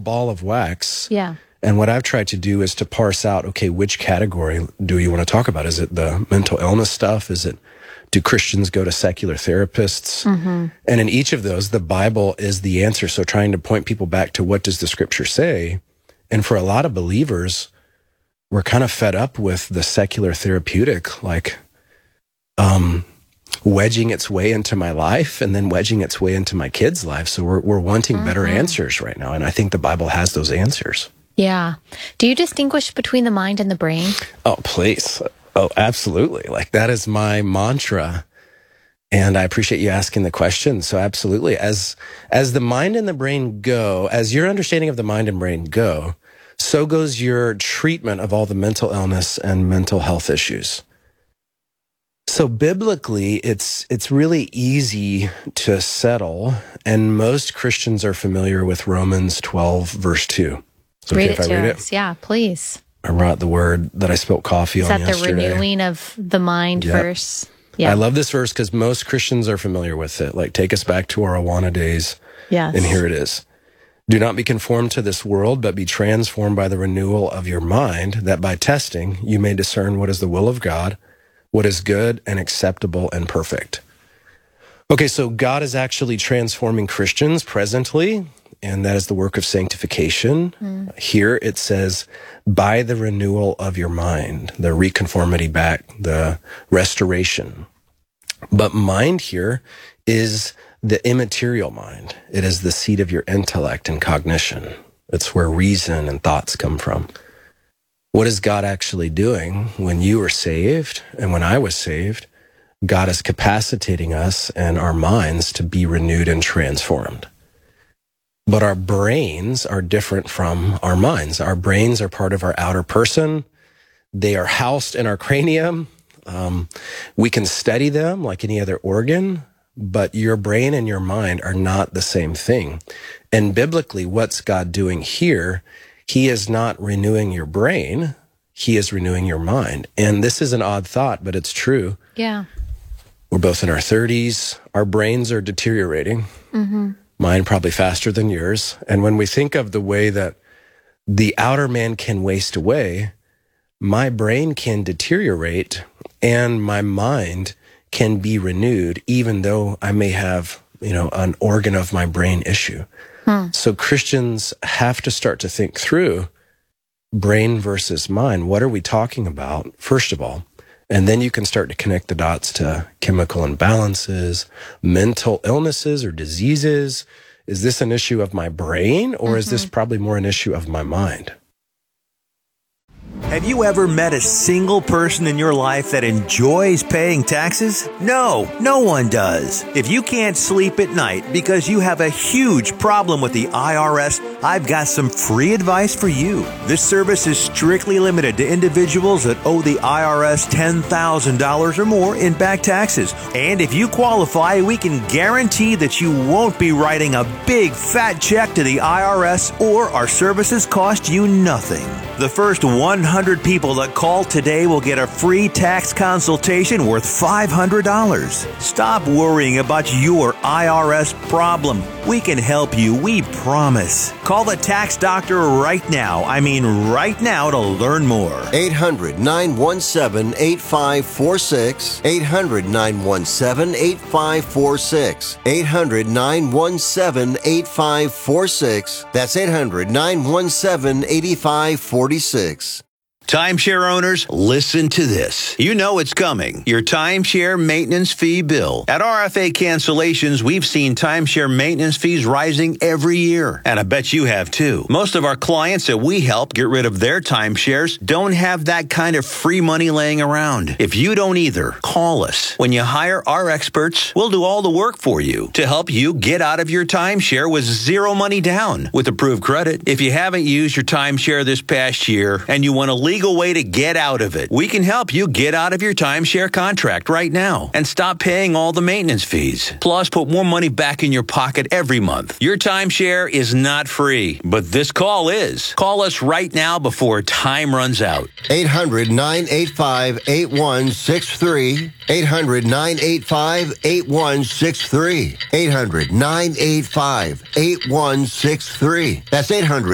ball of wax. Yeah. And what I've tried to do is to parse out, okay, which category do you want to talk about? Is it the mental illness stuff? Do Christians go to secular therapists? Mm-hmm. And in each of those, the Bible is the answer. So trying to point people back to what does the scripture say? And for a lot of believers, we're kind of fed up with the secular therapeutic, like wedging its way into my life and then wedging its way into my kids' life. So we're wanting better answers right now. And I think the Bible has those answers. Yeah. Do you distinguish between the mind and the brain? Oh, please. Oh, absolutely. Like that is my mantra. And I appreciate you asking the question. So absolutely. As the mind and the brain go, as your understanding of the mind and brain go, so goes your treatment of all the mental illness and mental health issues. So biblically, it's really easy to settle. And most Christians are familiar with Romans 12, verse 2. Read it to us. Yeah, please. I brought the word that I spilled coffee on yesterday. Is that the renewing of the mind verse? Yeah. I love this verse because most Christians are familiar with it. Like, take us back to our Awana days. Yes. And here it is. Do not be conformed to this world, but be transformed by the renewal of your mind, that by testing you may discern what is the will of God, what is good and acceptable and perfect. Okay, so God is actually transforming Christians presently, and that is the work of sanctification. Here it says, by the renewal of your mind, the reconformity back, the restoration. But mind here is the immaterial mind. It is the seat of your intellect and cognition. It's where reason and thoughts come from. What is God actually doing when you were saved and when I was saved? God is capacitating us and our minds to be renewed and transformed. But our brains are different from our minds. Our brains are part of our outer person. They are housed in our cranium. We can study them like any other organ, but your brain and your mind are not the same thing. And biblically, what's God doing here? He is not renewing your brain. He is renewing your mind. And this is an odd thought, but it's true. Yeah. We're both in our 30s. Our brains are deteriorating. Mm-hmm. Mine probably faster than yours. And when we think of the way that the outer man can waste away, my brain can deteriorate and my mind can be renewed, even though I may have, an organ of my brain issue. So Christians have to start to think through brain versus mind. What are we talking about, first of all? And then you can start to connect the dots to chemical imbalances, mental illnesses or diseases. Is this an issue of my brain, or is this probably more an issue of my mind? Have you ever met a single person in your life that enjoys paying taxes? No, no one does. If you can't sleep at night because you have a huge problem with the IRS, I've got some free advice for you. This service is strictly limited to individuals that owe the IRS $10,000 or more in back taxes. And if you qualify, we can guarantee that you won't be writing a big fat check to the IRS, or our services cost you nothing. The first 100 people that call today will get a free tax consultation worth $500. Stop worrying about your IRS problem. We can help you, we promise. Call the tax doctor right now. I mean right now, to learn more. 800-917-8546. 800-917-8546. 800-917-8546. That's 800-917-8546. Timeshare owners, listen to this. You know it's coming. Your timeshare maintenance fee bill. At RFA Cancellations, we've seen timeshare maintenance fees rising every year. And I bet you have too. Most of our clients that we help get rid of their timeshares don't have that kind of free money laying around. If you don't either, call us. When you hire our experts, we'll do all the work for you to help you get out of your timeshare with zero money down with approved credit. If you haven't used your timeshare this past year and you want to legal way to get out of it, we can help you get out of your timeshare contract right now and stop paying all the maintenance fees. Plus, put more money back in your pocket every month. Your timeshare is not free, but this call is. Call us right now before time runs out. 800-985-8163. 800-985-8163. 800-985-8163. That's 800.